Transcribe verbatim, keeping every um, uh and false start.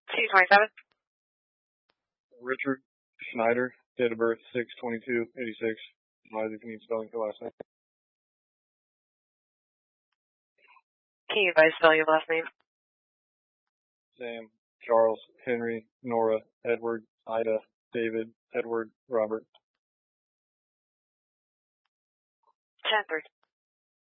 two twenty-seven. Richard Schneider, date of birth six twenty-two eighty-six. Advise if you need spelling for last name. Can you advise spelling your last name? Sam, Charles, Henry, Nora, Edward, Ida, David, Edward, Robert. ten three.